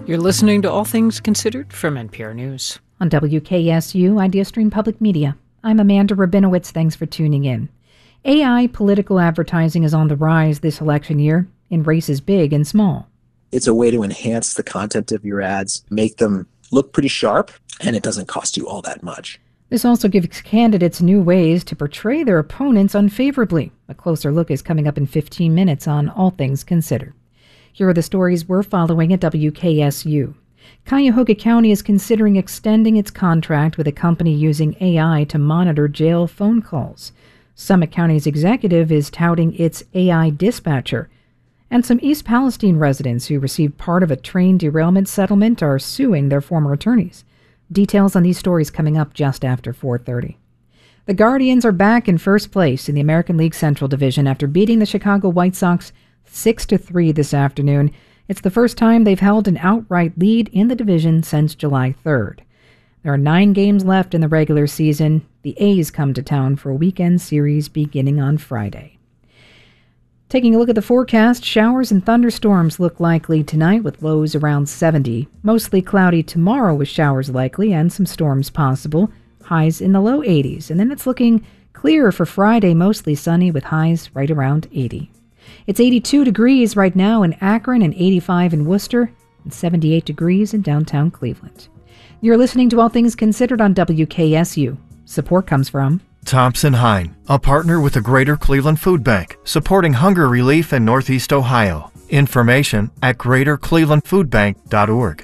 You're listening to All Things Considered from NPR News. On WKSU, IdeaStream Public Media, I'm Amanda Rabinowitz. Thanks for tuning in. AI political advertising is on the rise this election year in races big and small. It's a way to enhance the content of your ads, make them look pretty sharp, and it doesn't cost you all that much. This also gives candidates new ways to portray their opponents unfavorably. A closer look is coming up in 15 minutes on All Things Considered. Here are the stories we're following at WKSU. Cuyahoga County is considering extending its contract with a company using AI to monitor jail phone calls. Summit County's executive is touting its AI dispatcher. And some East Palestine residents who received part of a train derailment settlement are suing their former attorneys. Details on these stories coming up just after 4:30. The Guardians are back in first place in the American League Central Division after beating the Chicago White Sox 6-3 this afternoon. It's the first time they've held an outright lead in the division since July 3rd. There are 9 games left in the regular season. The A's come to town for a weekend series beginning on Friday. Taking a look at the forecast, showers and thunderstorms look likely tonight with lows around 70. Mostly cloudy tomorrow with showers likely and some storms possible. Highs in the low 80s. And then it's looking clear for Friday, mostly sunny with highs right around 80. It's 82 degrees right now in Akron and 85 in Worcester and 78 degrees in downtown Cleveland. You're listening to All Things Considered on WKSU. Support comes from Thompson Hine, a partner with the Greater Cleveland Food Bank, supporting hunger relief in Northeast Ohio. Information at greaterclevelandfoodbank.org.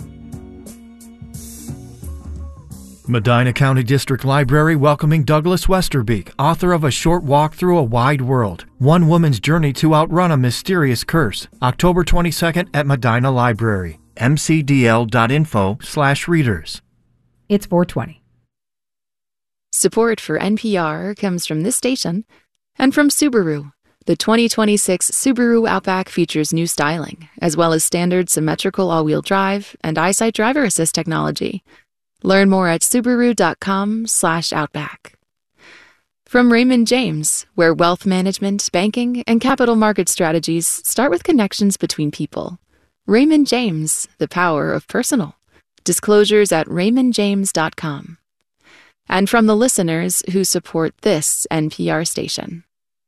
Medina County District Library welcoming Douglas Westerbeek, author of A Short Walk Through a Wide World, One Woman's Journey to Outrun a Mysterious Curse, October 22nd at Medina Library, mcdl.info/readers. It's 4:20. Support for NPR comes from this station and from Subaru. The 2026 Subaru Outback features new styling, as well as standard symmetrical all-wheel drive and EyeSight driver assist technology. Learn more at Subaru.com/Outback. From Raymond James, where wealth management, banking, and capital market strategies start with connections between people. Raymond James, the power of personal. Disclosures at raymondjames.com. And from the listeners who support this NPR station.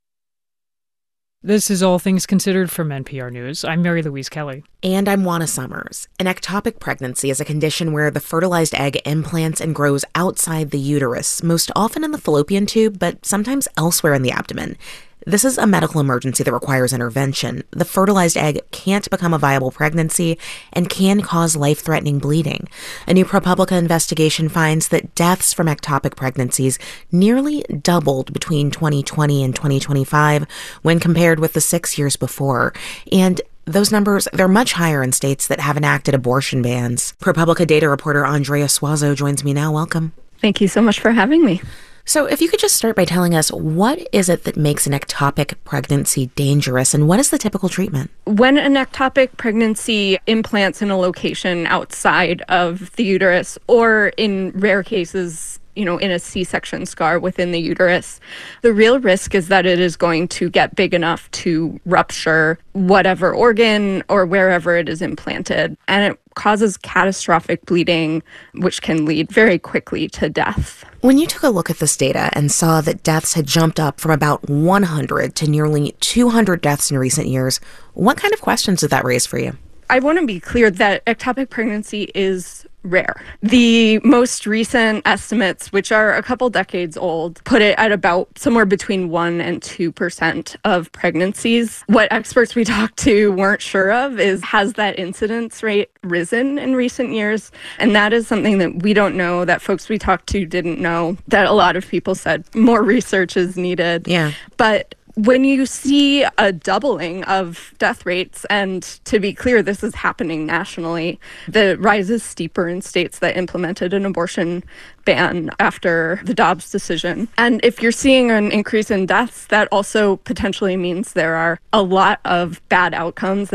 This is All Things Considered from NPR News. I'm Mary Louise Kelly. And I'm Juana Summers. An ectopic pregnancy is a condition where the fertilized egg implants and grows outside the uterus, most often in the fallopian tube, but sometimes elsewhere in the abdomen. This is a medical emergency that requires intervention. The fertilized egg can't become a viable pregnancy and can cause life-threatening bleeding. A new ProPublica investigation finds that deaths from ectopic pregnancies nearly doubled between 2020 and 2025 when compared with the 6 years before. And those numbers, they're much higher in states that have enacted abortion bans. ProPublica data reporter Andrea Suazo joins me now. Welcome. Thank you so much for having me. So if you could just start by telling us, what is it that makes an ectopic pregnancy dangerous, and what is the typical treatment? When an ectopic pregnancy implants in a location outside of the uterus, or in rare cases, in a C-section scar within the uterus, the real risk is that it is going to get big enough to rupture whatever organ or wherever it is implanted. And it causes catastrophic bleeding, which can lead very quickly to death. When you took a look at this data and saw that deaths had jumped up from about 100 to nearly 200 deaths in recent years, what kind of questions did that raise for you? I want to be clear that ectopic pregnancy is rare. The most recent estimates, which are a couple decades old, put it at about somewhere between 1% and 2% of pregnancies. What experts we talked to weren't sure of is, has that incidence rate risen in recent years? And that is something that we don't know, that folks we talked to didn't know, that a lot of people said more research is needed. Yeah. But when you see a doubling of death rates, and to be clear, this is happening nationally, the rise is steeper in states that implemented an abortion ban after the Dobbs decision. And if you're seeing an increase in deaths, that also potentially means there are a lot of bad outcomes